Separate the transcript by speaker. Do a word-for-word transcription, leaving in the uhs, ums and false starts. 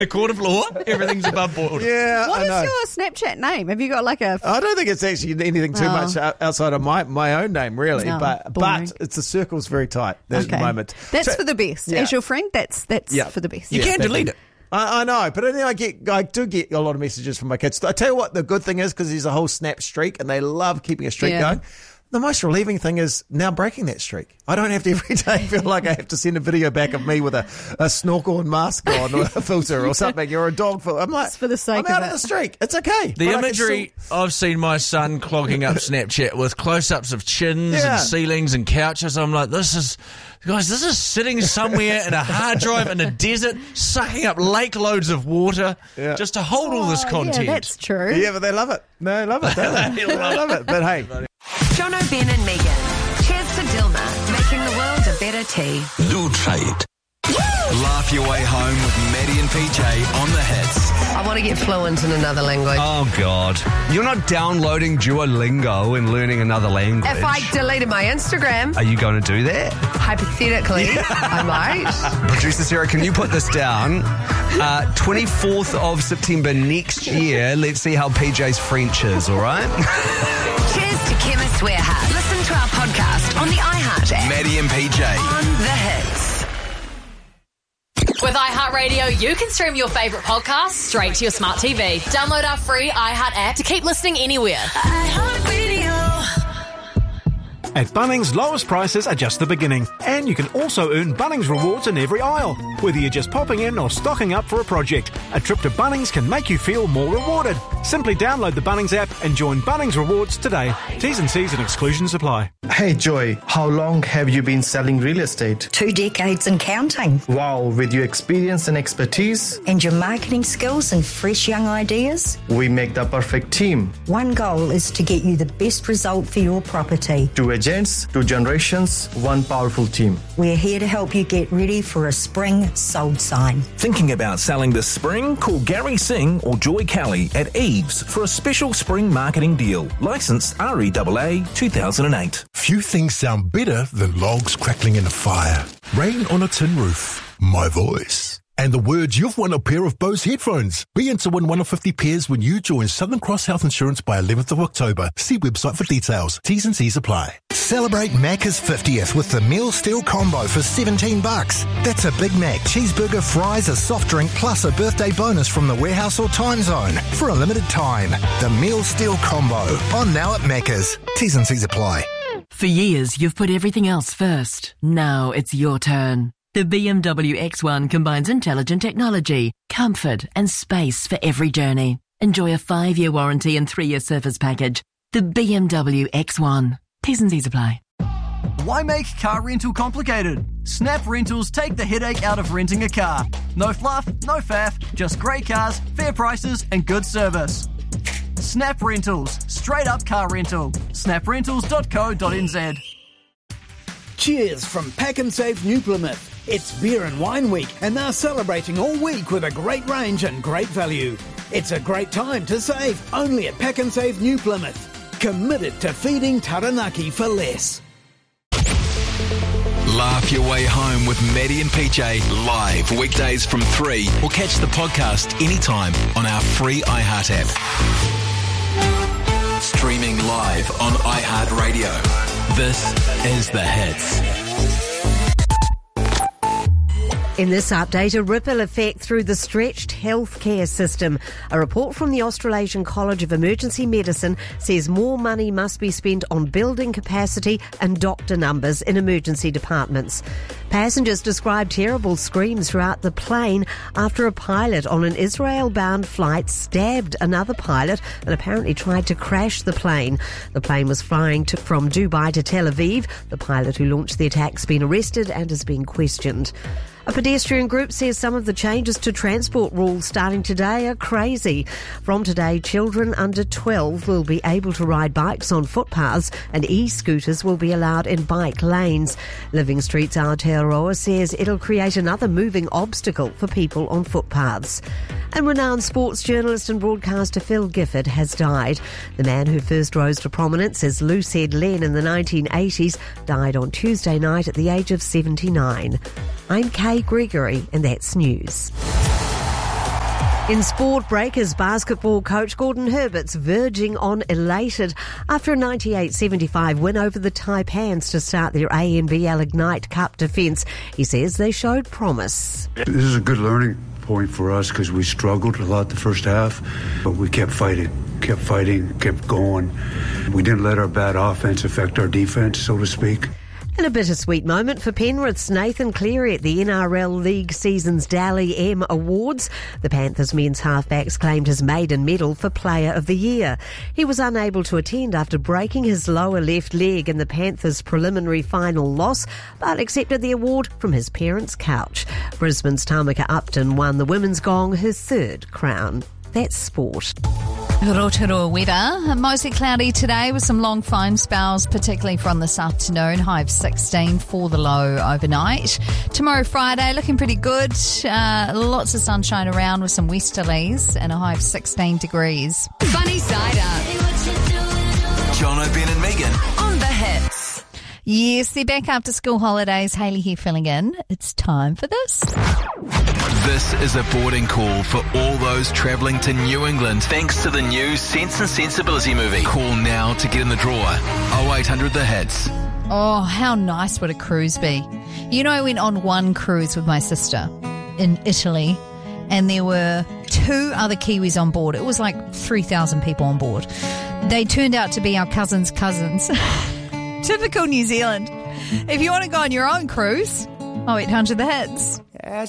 Speaker 1: A court of law, everything's above board.
Speaker 2: Yeah,
Speaker 3: What
Speaker 2: I
Speaker 3: is
Speaker 2: know.
Speaker 3: your Snapchat name? Have you got like a...
Speaker 2: I don't think it's actually anything too
Speaker 3: Oh.
Speaker 2: much o- outside of my, my own name, really.
Speaker 3: No,
Speaker 2: but
Speaker 3: boring.
Speaker 2: but it's the circle's very tight at the moment.
Speaker 3: That's
Speaker 2: So-
Speaker 3: for the best.
Speaker 2: Yeah.
Speaker 3: As your friend, that's that's
Speaker 2: Yeah.
Speaker 3: for the best.
Speaker 1: You
Speaker 2: Yeah,
Speaker 1: can
Speaker 2: that
Speaker 1: delete
Speaker 2: thing.
Speaker 1: it.
Speaker 2: I, I know, but I, think I get, I do get a lot of messages from my kids. I tell you what, the good thing is because there's a whole Snap streak, and they love keeping a streak
Speaker 3: Yeah.
Speaker 2: going. The most relieving thing is now breaking that streak. I don't have to every day feel like I have to send a video back of me with a, a snorkel and mask on or a filter or something or a dog filter. I'm like,
Speaker 3: It's for the sake
Speaker 2: I'm out
Speaker 3: of
Speaker 2: of
Speaker 3: it.
Speaker 2: the streak. It's okay.
Speaker 1: The
Speaker 2: But I can
Speaker 1: imagery,
Speaker 2: still-
Speaker 1: I've seen my son clogging up Snapchat with close-ups of chins
Speaker 2: Yeah.
Speaker 1: and ceilings and couches. I'm like, this is, guys, this is sitting somewhere in a hard drive in a desert, sucking up lake loads of water
Speaker 2: Yeah.
Speaker 1: just to hold all this
Speaker 3: Oh,
Speaker 1: content.
Speaker 3: Yeah, that's true.
Speaker 2: Yeah, but they love it. They love it, don't they? They love it. But hey,
Speaker 4: Jono, Ben and Megan. Cheers to Dilma, making the world a better tea.
Speaker 5: Lutrate. Laugh your way home with Maddie and P J on the hits.
Speaker 6: I want to get fluent in another language.
Speaker 7: Oh, God. You're not downloading Duolingo and learning another language.
Speaker 6: If I deleted my Instagram,
Speaker 7: Are you going to do that?
Speaker 6: hypothetically, I might.
Speaker 7: Producer Sarah, can you put this down? Uh, twenty-fourth of September next year. Let's see how P J's French is, all right?
Speaker 4: Cheers to Chemist Warehouse. Listen to our podcast on the iHeart app.
Speaker 5: Maddie and P J.
Speaker 4: On the hits.
Speaker 8: With iHeartRadio, you can stream your favourite podcasts straight to your smart T V. Download our free iHeart app to keep listening anywhere.
Speaker 9: At Bunnings, lowest prices are just the beginning. And you can also earn Bunnings rewards in every aisle. Whether you're just popping in or stocking up for a project, a trip to Bunnings can make you feel more rewarded. Simply download the Bunnings app and join Bunnings Rewards today. T's and C's and exclusions apply.
Speaker 10: Hey Joy, how long have you been selling real estate?
Speaker 11: Two decades and counting.
Speaker 10: Wow, with your experience and expertise,
Speaker 11: And your marketing skills and fresh young ideas?
Speaker 10: we make the perfect team.
Speaker 11: One goal is to get you the best result for your property.
Speaker 10: Two agents, two generations, one powerful team.
Speaker 11: We're here to help you get ready for a spring sold sign.
Speaker 12: Thinking about selling this spring? Call Gary Singh or Joy Kelly at Eves for a special spring marketing deal. Licensed R E A A two thousand eight.
Speaker 13: Few things sound better than logs crackling in a fire, rain on a tin roof, my voice, and the words you've won a pair of Bose headphones. Be in to win one of fifty pairs when you join Southern Cross Health Insurance by eleventh of October. See website for details. T's and C's apply.
Speaker 14: Celebrate Macca's fiftieth with the Meal Steal Combo for seventeen bucks. That's a Big Mac, cheeseburger, fries, a soft drink, plus a birthday bonus from the warehouse or time zone for a limited time. The Meal Steal Combo. On now at Macca's. T's and C's apply.
Speaker 15: For years, you've put everything else first. Now it's your turn. The B M W X one combines intelligent technology, comfort and space for every journey. Enjoy a five-year warranty and three-year service package. The B M W X one. T's and C's apply.
Speaker 16: Why make car rental complicated? Snap Rentals take the headache out of renting a car. No fluff, no faff, just great cars, fair prices and good service. Snap Rentals, straight up car rental. snap rentals dot co dot n z.
Speaker 17: Cheers from Pack and Save New Plymouth. It's Beer and Wine Week and they're celebrating all week with a great range and great value. It's a great time to save only at Pack and Save New Plymouth. Committed to feeding Taranaki for less.
Speaker 5: Laugh your way home with Maddie and P J live weekdays from three, or catch the podcast anytime on our free iHeart app. Streaming live on iHeartRadio. This is The Hits.
Speaker 18: In this update, a ripple effect through the stretched healthcare system. A report from the Australasian College of Emergency Medicine says more money must be spent on building capacity and doctor numbers in emergency departments. Passengers described terrible screams throughout the plane after a pilot on an Israel-bound flight stabbed another pilot and apparently tried to crash the plane. The plane was flying to, from Dubai to Tel Aviv. The pilot who launched the attack has been arrested and is being questioned. A pedestrian group says some of the changes to transport rules starting today are crazy. From today, children under twelve will be able to ride bikes on footpaths and e-scooters will be allowed in bike lanes. Living Street's Aotearoa says it'll create another moving obstacle for people on footpaths. And renowned sports journalist and broadcaster Phil Gifford has died. The man who first rose to prominence as Loosehead Len in the nineteen eighties died on Tuesday night at the age of seventy-nine. I'm Kay Gregory, and that's news. In sport, Breakers basketball coach Gordon Herbert's verging on elated after a ninety-eight seventy-five win over the Taipans to start their A N B L Ignite Cup defence. He says they showed promise.
Speaker 19: This is a good learning point for us because we struggled a lot the first half, but we kept fighting, kept fighting, kept going. We didn't let our bad offense affect our defence, so to speak.
Speaker 18: And a bittersweet moment for Penrith's Nathan Cleary at the N R L League season's Dally M Awards. The Panthers men's halfbacks claimed his maiden medal for Player of the Year. He was unable to attend after breaking his lower left leg in the Panthers' preliminary final loss, but accepted the award from his parents' couch. Brisbane's Tamika Upton won the women's gong, her third crown. That's sport.
Speaker 20: Rotorua weather. Mostly cloudy today with some long fine spells, particularly from this afternoon. High of sixteen for the low overnight. Tomorrow, Friday, looking pretty good. Uh, lots of sunshine around with some westerlies and a high of sixteen degrees.
Speaker 4: Funny Side Up.
Speaker 5: Jono, Ben and Megan.
Speaker 4: On the hits.
Speaker 20: Yes, they're back after school holidays. Hayley here filling in. It's time for this.
Speaker 5: This is a boarding call for all those travelling to New England thanks to the new Sense and Sensibility movie. Call now to get in the draw. oh eight hundred the hits.
Speaker 20: Oh, how nice would a cruise be? You know, I went on one cruise with my sister in Italy, and there were two other Kiwis on board. It was like three thousand people on board. They turned out to be our cousins' cousins. Typical New Zealand. If you want to go on your own cruise, oh eight hundred the hits.